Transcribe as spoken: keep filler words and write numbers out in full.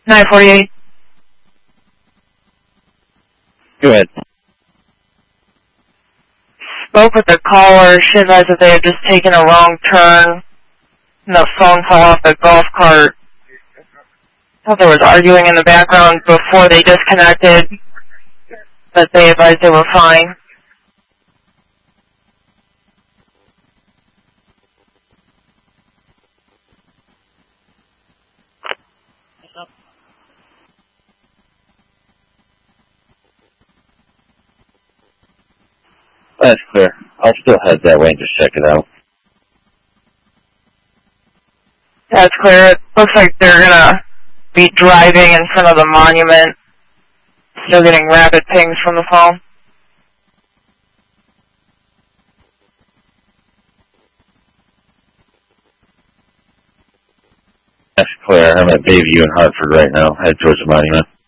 nine forty-eight. Go ahead. Spoke with the caller. She advised that they had just taken a wrong turn and the phone fell off the golf cart. I thought there was arguing in the background before they disconnected, but they advised they were fine. That's clear. I'll still head that way and just check it out. That's clear. It looks like they're going to be driving in front of the monument. Still getting rapid pings from the phone. That's clear. I'm at Bayview in Hartford right now. Head towards the monument.